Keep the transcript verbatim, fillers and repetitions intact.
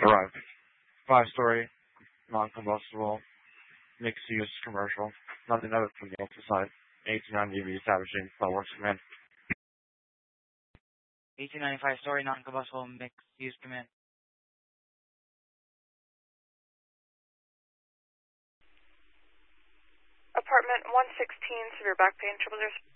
Arrived. Five-story, non-combustible, mixed-use commercial. Nothing other from the outside. eighteen ninety B establishing Fireworks Command. eighteen ninety-five story, non-combustible, mixed-use command. Apartment one sixteen, severe back pain, triple zero.